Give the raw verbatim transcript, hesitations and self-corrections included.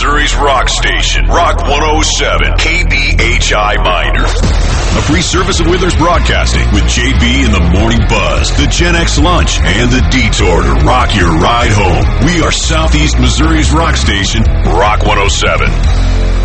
Missouri's rock station, Rock one oh seven, K B H I Minor. A free service of Withers Broadcasting with J B in the Morning Buzz, the Gen X Lunch, and the Detour to rock your ride home. We are Southeast Missouri's rock station, Rock one oh seven.